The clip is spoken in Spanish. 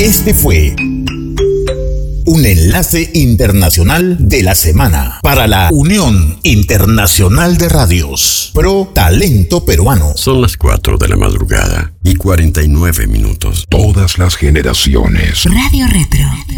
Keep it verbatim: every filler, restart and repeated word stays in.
Este fue un enlace internacional de la semana para la Unión Internacional de Radios Pro Talento Peruano. Son las cuatro de la madrugada y cuarenta y nueve minutos. Todas las generaciones. Radio Retro.